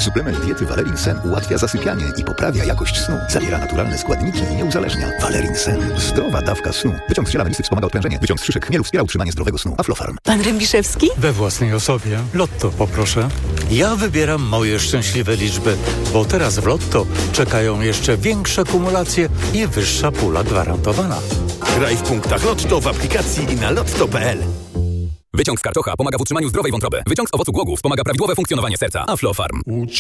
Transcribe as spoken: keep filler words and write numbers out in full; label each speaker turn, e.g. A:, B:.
A: Suplement diety Valerin Sen ułatwia zasypianie i poprawia jakość snu. Zawiera naturalne składniki i nie uzależnia. Valerin Sen. Zdrowa dawka snu. Wyciąg z ziela melisy wspomaga odprężenie. Wyciąg z szyszek chmielu wspiera utrzymanie zdrowego snu. Aflofarm.
B: Pan Rębiszewski?
C: We własnej osobie. Lotto poproszę. Ja wybieram moje szczęśliwe liczby, bo teraz w Lotto czekają jeszcze większe kumulacje i wyższa pula gwarantowana.
D: Graj w punktach Lotto w aplikacji i na lotto kropka p l.
E: Wyciąg z karczocha pomaga w utrzymaniu zdrowej wątroby. Wyciąg z owocu głogów pomaga prawidłowe funkcjonowanie serca. Aflofarm.